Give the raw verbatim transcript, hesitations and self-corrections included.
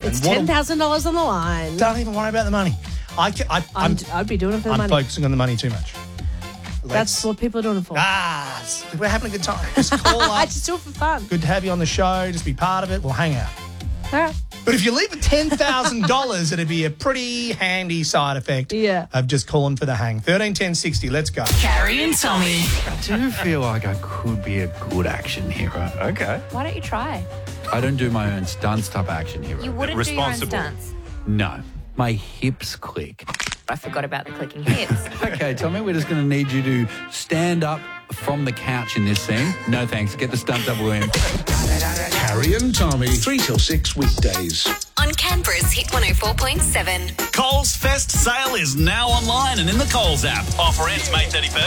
It's And what'll- ten thousand dollars on the line. Don't even worry about the money. I, ca- I, I'm, I'm, I'd be doing it for the I'm money. focusing on the money too much. That's what people are doing it for. Ah, s- we're having a good time. Just call I up. just do it for fun. Good to have you on the show. Just be part of it. We'll hang out. All right. But if you leave with ten thousand dollars, it'd be a pretty handy side effect Yeah. of just calling for the hang. thirteen ten sixty, let's go. Carrie and Tommy. I do feel like I could be a good action hero. Okay. Why don't you try? I don't do my own stunts type action hero. You wouldn't Responsible. do your own stunts. No. My hips click. I forgot about the clicking hips. Okay, Tommy, we're just going to need you to stand up from the couch in this scene. No thanks. Get the stunt double in. Carrie and Tommy, three till six weekdays. On Canberra's Hit one oh four point seven. Coles Fest sale is now online and in the Coles app. Offer ends May thirty-first.